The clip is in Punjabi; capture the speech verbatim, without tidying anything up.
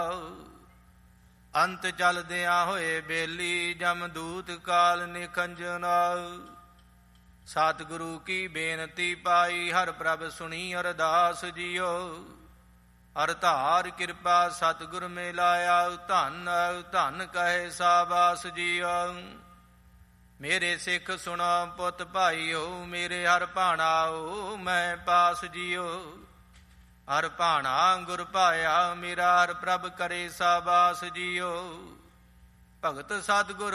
ਅੰਤ ਚਲਦਿਆਂ ਹੋਏ ਬੇਲੀ, ਜਮਦੂਤ ਕਾਲ ਨਿਖੰਜਨ। ਸਤਿਗੁਰੂ ਕੀ ਬੇਨਤੀ ਪਾਈ, ਹਰ ਪ੍ਰਭ ਸੁਣੀ ਅਰਦਾਸ ਜੀਓ। ਅਰਧਾਰ ਕਿਰਪਾ ਸਤਿਗੁਰ ਮਿਲਾਇਆ, ਧੰਨ ਧੰਨ ਕਹੇ ਸਾਬਾਸ ਜੀਓ। ਮੇਰੇ ਸਿੱਖ ਸੁਣੋ ਪੁੱਤ ਭਾਈਓ, ਮੇਰੇ ਹਰ ਭਾਣਾ ਓ ਮੈਂ ਪਾਸ ਜੀਓ। ਹਰ ਭਾਣਾ ਗੁਰ ਭਾਇਆ, ਮੇਰਾ ਹਰ ਪ੍ਰਭ ਕਰੇ ਸਾਬਾਸ ਜੀਓ। ਭਗਤ ਸਤਿਗੁਰ